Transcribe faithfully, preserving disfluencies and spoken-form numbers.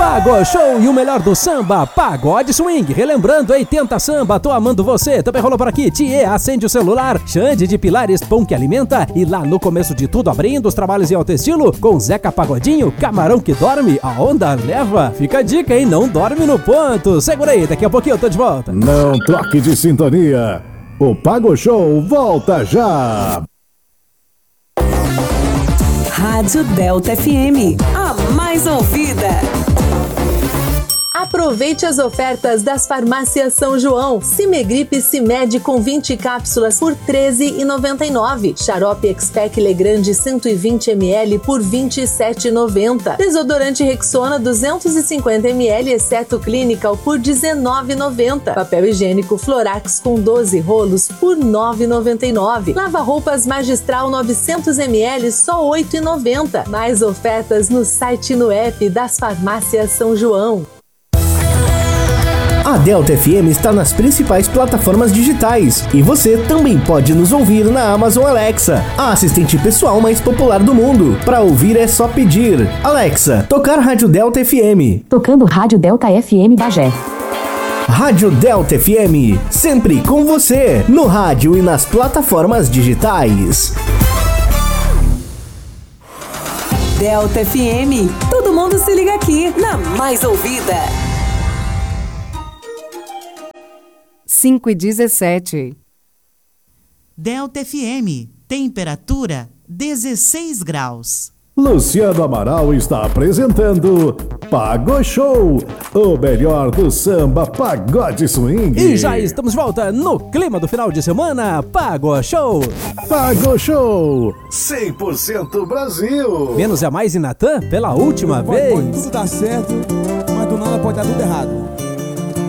Pago Show e o melhor do samba, Pagode Swing. Relembrando, oitenta Samba, tô amando você. Também rolou por aqui, Thier, acende o celular. Xande de Pilares, pão que alimenta. E lá no começo de tudo, abrindo os trabalhos em alto estilo, com Zeca Pagodinho, camarão que dorme, a onda leva. Fica a dica, hein? Não dorme no ponto. Segura aí, daqui a pouquinho eu tô de volta. Não troque de sintonia. O Pago Show volta já. Rádio Delta F M, a mais ouvida. Aproveite as ofertas das farmácias São João. Cimegripe Cimed com vinte cápsulas por treze reais e noventa e nove centavos. Xarope Expec Legrande cento e vinte mililitros por vinte e sete reais e noventa centavos. Desodorante Rexona duzentos e cinquenta mililitros, exceto Clinical, por dezenove reais e noventa centavos. Papel higiênico Florax com doze rolos por nove reais e noventa e nove centavos. Lava-roupas Magistral novecentos mililitros, só oito reais e noventa centavos. Mais ofertas no site e no app das farmácias São João. A Delta F M está nas principais plataformas digitais e você também pode nos ouvir na Amazon Alexa, a assistente pessoal mais popular do mundo. Para ouvir é só pedir: Alexa, tocar Rádio Delta F M. Tocando Rádio Delta F M Bagé. Rádio Delta F M, sempre com você, no rádio e nas plataformas digitais. Delta F M, todo mundo se liga aqui na mais ouvida. cinco e dezessete. Delta F M, temperatura dezesseis graus. Luciano Amaral está apresentando Pago Show, o melhor do samba pagode swing. E já estamos de volta no clima do final de semana, Pago Show. Pago Show, cem por cento Brasil. Menos é mais e Natan, pela última pode, vez. Pode tudo dar certo, mas do nada pode dar tudo errado.